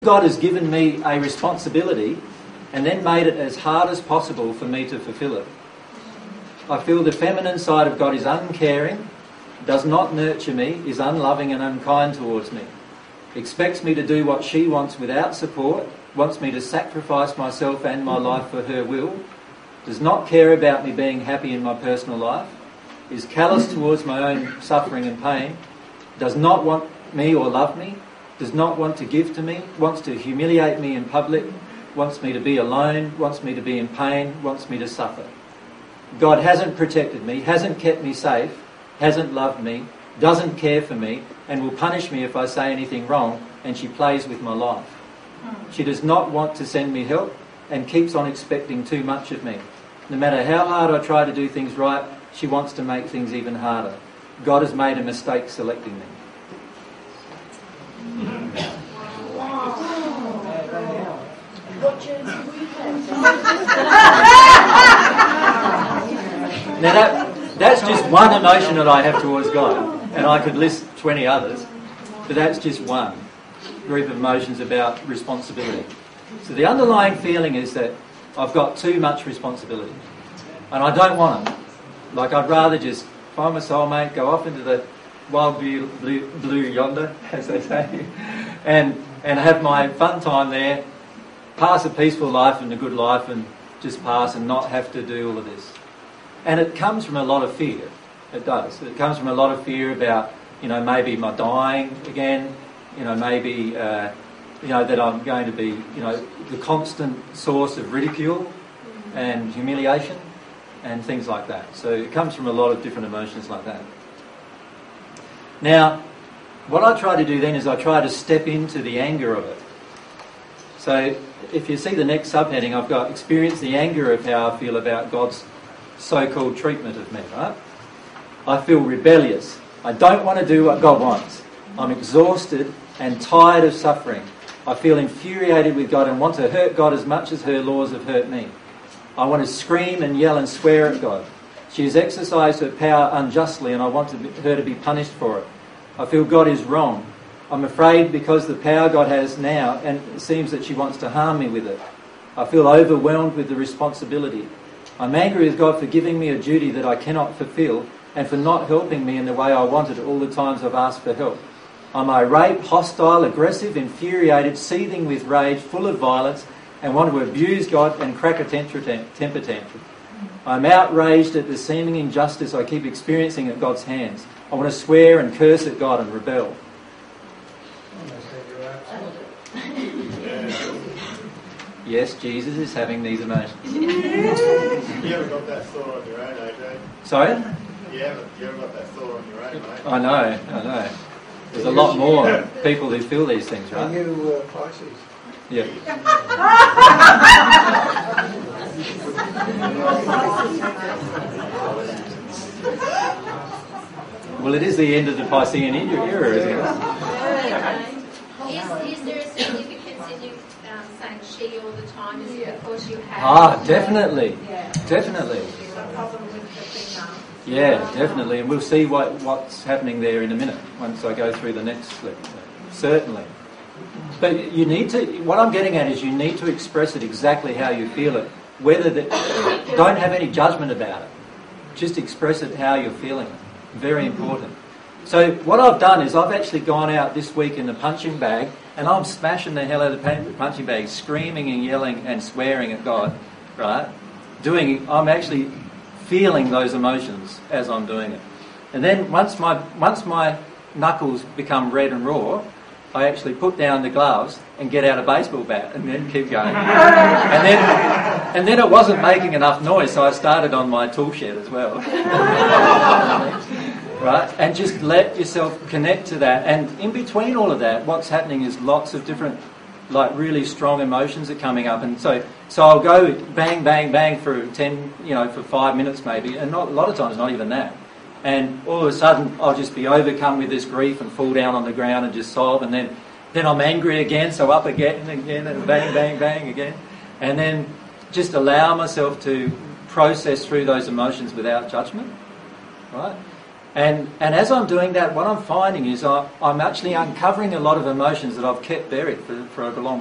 God has given me a responsibility and then made it as hard as possible for me to fulfill it. I feel the feminine side of God is uncaring, does not nurture me, is unloving and unkind towards me, expects me to do what she wants without support, wants me to sacrifice myself and my life for her will, does not care about me being happy in my personal life, is callous towards my own suffering and pain, does not want me or love me, does not want to give to me, wants to humiliate me in public, wants me to be alone, wants me to be in pain, wants me to suffer. God hasn't protected me, hasn't kept me safe, hasn't loved me, doesn't care for me, and will punish me if I say anything wrong, and she plays with my life. She does not want to send me help and keeps on expecting too much of me. No matter how hard I try to do things right, she wants to make things even harder. God has made a mistake selecting me. Now that's just one emotion that I have towards God, and I could list 20 others, but that's just one group of emotions about responsibility. So the underlying feeling is that I've got too much responsibility, and I don't want it. Like, I'd rather just find my soulmate, go off into the wild blue yonder, as they say, and have my fun time there, pass a peaceful life and a good life, and just pass and not have to do all of this. And it comes from a lot of fear. It does. It comes from a lot of fear about, maybe my dying again, maybe, that I'm going to be, the constant source of ridicule and humiliation and things like that. So it comes from a lot of different emotions like that. Now, what I try to do then is I try to step into the anger of it. So if you see the next subheading, I've got experience the anger of how I feel about God's so-called treatment of me, right? I feel rebellious. I don't want to do what God wants. I'm exhausted and tired of suffering. I feel infuriated with God and want to hurt God as much as her laws have hurt me. I want to scream and yell and swear at God. She has exercised her power unjustly and I want her to be punished for it. I feel God is wrong. I'm afraid because the power God has now, and it seems that she wants to harm me with it. I feel overwhelmed with the responsibility. I'm angry with God for giving me a duty that I cannot fulfill and for not helping me in the way I wanted all the times I've asked for help. I'm irate, hostile, aggressive, infuriated, seething with rage, full of violence, and want to abuse God and crack a temper tantrum. I'm outraged at the seeming injustice I keep experiencing at God's hands. I want to swear and curse at God and rebel. Yes, Jesus is having these emotions. You ever got that sore on your own, AJ? Sorry? You ever got that sore on your own, mate? I know. There's a lot more people who feel these things, right? And you Pisces. Yeah. Well, it is the end of the Piscean era, isn't it? Is there a significance in you saying she all the time? Is it because you have... Definitely. Definitely. Yeah, definitely. And we'll see what's happening there in a minute once I go through the next slip. Certainly. But you need to, what I'm getting at is you need to express it exactly how you feel it. Don't have any judgment about it. Just express it how you're feeling it. Very important. So what I've done is I've actually gone out this week in the punching bag and I'm smashing the hell out of the punching bag, screaming and yelling and swearing at God, right? I'm actually feeling those emotions as I'm doing it. And then once my knuckles become red and raw, I actually put down the gloves and get out a baseball bat and then keep going. And then it wasn't making enough noise, so I started on my tool shed as well. Right? And just let yourself connect to that. And in between all of that, what's happening is lots of different, really strong emotions are coming up. And so I'll go bang, bang, bang for 5 minutes maybe, and a lot of times not even that. And all of a sudden, I'll just be overcome with this grief and fall down on the ground and just sob. And then I'm angry again, so up again and again, and bang, bang, bang again. And then just allow myself to process through those emotions without judgment, right? And as I'm doing that, what I'm finding is I'm actually uncovering a lot of emotions that I've kept buried for a long